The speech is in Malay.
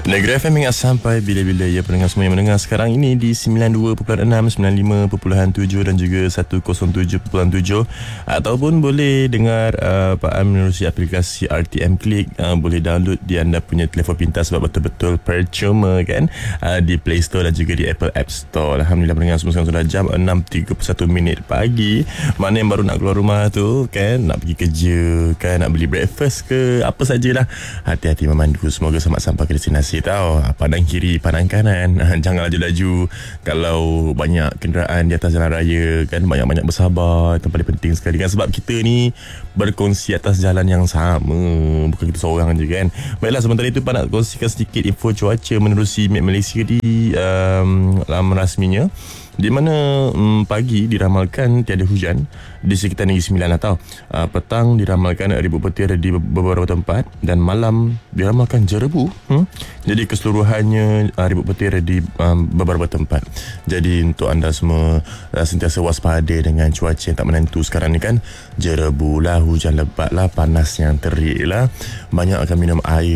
Negeri FM ingat sampai bila-bila ya pendengar semua yang mendengar sekarang ini di 92.6, 95.7 dan juga 107.7 ataupun boleh dengar menerusi aplikasi RTM Click, boleh download di anda punya telefon pintar sebab betul-betul percuma kan, di Play Store dan juga di Apple App Store. Alhamdulillah pendengar semua, sekarang sudah jam 6.31 pagi. Mana yang baru nak keluar rumah tu kan, nak pergi kerja kan, nak beli breakfast ke apa sajalah, hati-hati memandu, semoga selamat sampai ke destinasi. Tahu, pandang kiri, pandang kanan, jangan laju-laju. Kalau banyak kenderaan di atas jalan raya kan, banyak-banyak bersabar. Itu paling penting sekali kan, sebab kita ni berkongsi atas jalan yang sama, bukan kita seorang je kan. Baiklah, sementara itu Pak nak kongsikan sedikit info cuaca menerusi Met Malaysia di laman rasminya, di mana pagi diramalkan tiada hujan di sekitar Negeri Sembilan atau petang diramalkan ribuan petir di beberapa tempat dan malam diramalkan jerebu. Jadi keseluruhannya ribuan petir di beberapa tempat. Jadi untuk anda semua sentiasa waspada dengan cuaca yang tak menentu sekarang ni kan. Jerebu lah, hujan lebat lah, panas yang terik lah. Banyak akan minum air